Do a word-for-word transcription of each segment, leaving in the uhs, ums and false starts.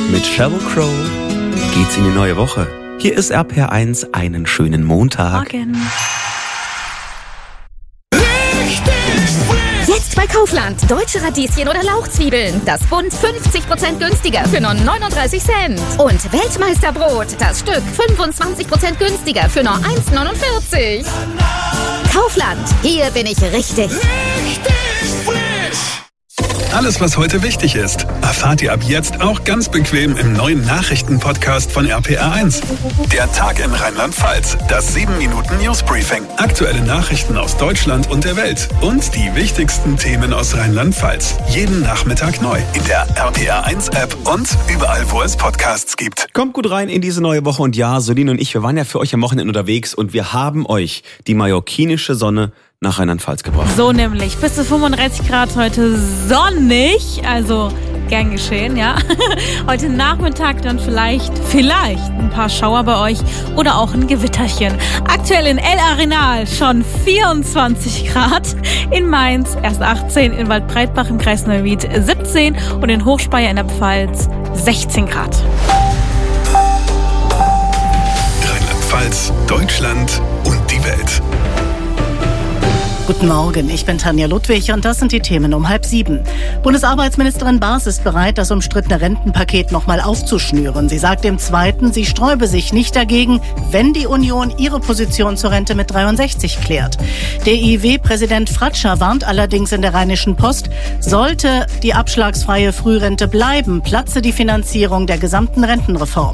Mit Sheryl Crow geht's in die neue Woche. Hier ist R P R eins, einen schönen Montag. Morgen. Jetzt bei Kaufland. Deutsche Radieschen oder Lauchzwiebeln. Das Bund fünfzig Prozent günstiger für nur neununddreißig Cent. Und Weltmeisterbrot. Das Stück fünfundzwanzig Prozent günstiger für nur eins neunundvierzig. Kaufland. Hier bin ich richtig. Richtig frisch. Alles, was heute wichtig ist, erfahrt ihr ab jetzt auch ganz bequem im neuen Nachrichtenpodcast von R P R eins. Der Tag in Rheinland-Pfalz, das sieben Minuten Newsbriefing. Aktuelle Nachrichten aus Deutschland und der Welt und die wichtigsten Themen aus Rheinland-Pfalz. Jeden Nachmittag neu in der R P R eins App und überall, wo es Podcasts gibt. Kommt gut rein in diese neue Woche und ja, Solin und ich, wir waren ja für euch am Wochenende unterwegs und wir haben euch die mallorquinische Sonne nach Rheinland-Pfalz gebracht. So nämlich, bis zu fünfunddreißig Grad heute sonnig, also gern geschehen, ja. Heute Nachmittag dann vielleicht, vielleicht ein paar Schauer bei euch oder auch ein Gewitterchen. Aktuell in El Arenal schon vierundzwanzig Grad, in Mainz erst achtzehn, in Waldbreitbach im Kreis Neuwied siebzehn und in Hochspeyer in der Pfalz sechzehn Grad. Rheinland-Pfalz, Deutschland und die Welt. Guten Morgen, ich bin Tanja Ludwig und das sind die Themen um halb sieben. Bundesarbeitsministerin Baas ist bereit, das umstrittene Rentenpaket nochmal aufzuschnüren. Sie sagt im Zweiten, sie sträube sich nicht dagegen, wenn die Union ihre Position zur Rente mit dreiundsechzig klärt. Der I W-Präsident Fratscher warnt allerdings in der Rheinischen Post, sollte die abschlagsfreie Frührente bleiben, platze die Finanzierung der gesamten Rentenreform.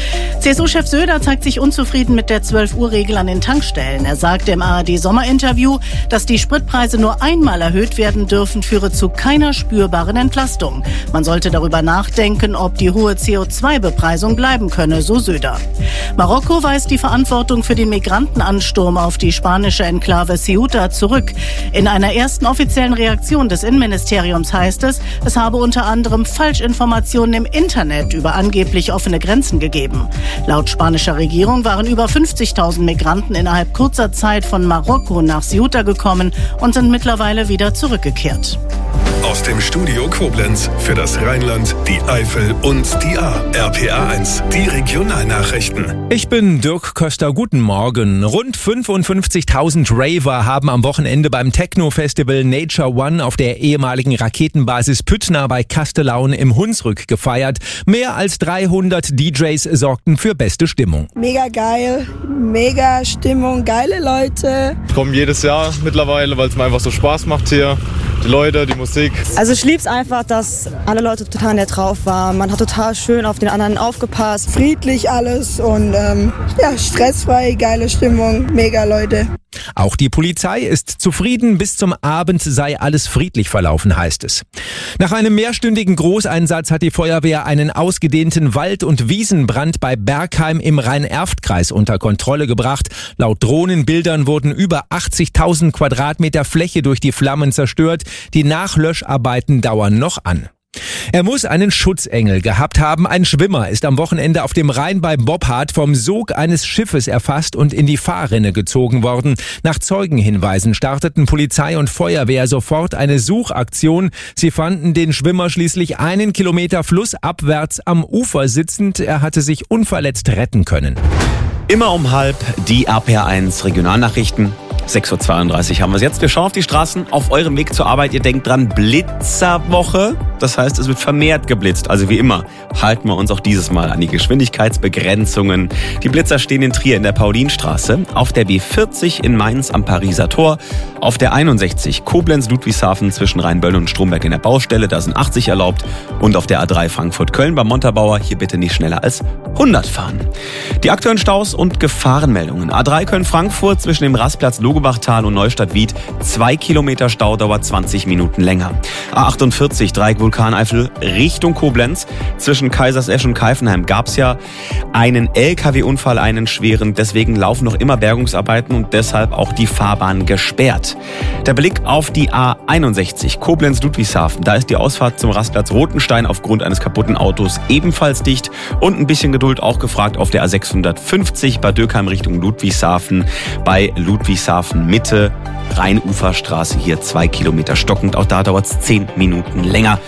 C S U-Chef Söder zeigt sich unzufrieden mit der zwölf-Uhr-Regel an den Tankstellen. Er sagte im A R D-Sommerinterview, dass die Spritpreise nur einmal erhöht werden dürfen, führe zu keiner spürbaren Entlastung. Man sollte darüber nachdenken, ob die hohe C O zwei Bepreisung bleiben könne, so Söder. Marokko weist die Verantwortung für den Migrantenansturm auf die spanische Enklave Ceuta zurück. In einer ersten offiziellen Reaktion des Innenministeriums heißt es, es habe unter anderem Falschinformationen im Internet über angeblich offene Grenzen gegeben. Laut spanischer Regierung waren über fünfzigtausend Migranten innerhalb kurzer Zeit von Marokko nach Ceuta gekommen und sind mittlerweile wieder zurückgekehrt. Aus dem Studio Koblenz für das Rheinland, die Eifel und die A. R P R eins, die Regionalnachrichten. Ich bin Dirk Köster, guten Morgen. Rund fünfundfünfzigtausend Raver haben am Wochenende beim Techno-Festival Nature One auf der ehemaligen Raketenbasis Püttner bei Kastelaun im Hunsrück gefeiert. Mehr als dreihundert D Js sorgten für beste Stimmung. Mega geil, mega Stimmung, geile Leute. Ich komme jedes Jahr mittlerweile, weil es mir einfach so Spaß macht hier. Die Leute, die Musik. Also ich lieb's einfach, dass alle Leute total nett drauf waren. Man hat total schön auf den anderen aufgepasst. Friedlich alles und ähm, ja, stressfrei, geile Stimmung, mega Leute. Auch die Polizei ist zufrieden, bis zum Abend sei alles friedlich verlaufen, heißt es. Nach einem mehrstündigen Großeinsatz hat die Feuerwehr einen ausgedehnten Wald- und Wiesenbrand bei Bergheim im Rhein-Erft-Kreis unter Kontrolle gebracht. Laut Drohnenbildern wurden über achtzigtausend Quadratmeter Fläche durch die Flammen zerstört. Die Nachlöscharbeiten dauern noch an. Er muss einen Schutzengel gehabt haben. Ein Schwimmer ist am Wochenende auf dem Rhein bei Boppard vom Sog eines Schiffes erfasst und in die Fahrrinne gezogen worden. Nach Zeugenhinweisen starteten Polizei und Feuerwehr sofort eine Suchaktion. Sie fanden den Schwimmer schließlich einen Kilometer flussabwärts am Ufer sitzend. Er hatte sich unverletzt retten können. Immer um halb die R P R eins Regionalnachrichten. sechs Uhr zweiunddreißig haben wir es jetzt. Wir schauen auf die Straßen auf eurem Weg zur Arbeit. Ihr denkt dran, Blitzerwoche. Das heißt, es wird vermehrt geblitzt. Also wie immer halten wir uns auch dieses Mal an die Geschwindigkeitsbegrenzungen. Die Blitzer stehen in Trier in der Paulinstraße, auf der B vierzig in Mainz am Pariser Tor, auf der einundsechzig Koblenz-Ludwigshafen zwischen Rheinböllen und Stromberg in der Baustelle, da sind achtzig erlaubt, und auf der A drei Frankfurt-Köln beim Montabaur, hier bitte nicht schneller als hundert fahren. Die aktuellen Staus und Gefahrenmeldungen. A drei Köln-Frankfurt zwischen dem Rastplatz Logebachtal und Neustadt-Wied, zwei Kilometer Stau, dauert zwanzig Minuten länger. A achtundvierzig Dreieck Vulkaneifel Richtung Koblenz. Zwischen Kaisersesch und Keifenheim gab es ja einen L K W-Unfall, einen schweren. Deswegen laufen noch immer Bergungsarbeiten und deshalb auch die Fahrbahn gesperrt. Der Blick auf die A einundsechzig Koblenz-Ludwigshafen. Da ist die Ausfahrt zum Rastplatz Rotenstein aufgrund eines kaputten Autos ebenfalls dicht. Und ein bisschen Geduld auch gefragt auf der A sechshundertfünfzig Bad Dürkheim Richtung Ludwigshafen. Bei Ludwigshafen Mitte, Rheinuferstraße, hier zwei Kilometer stockend. Auch da dauert es zehn Minuten länger.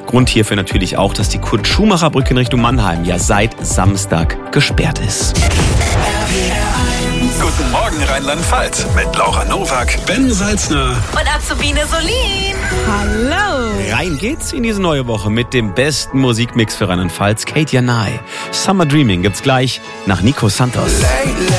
Grund hierfür natürlich auch, dass die Kurt-Schumacher-Brücke in Richtung Mannheim ja seit Samstag gesperrt ist. Guten Morgen Rheinland-Pfalz mit Laura Nowak, Ben Salzner Und Azubine Solin. Hallo. Rein geht's in diese neue Woche mit dem besten Musikmix für Rheinland-Pfalz, Kate Janai. Summer Dreaming gibt's gleich nach Nico Santos.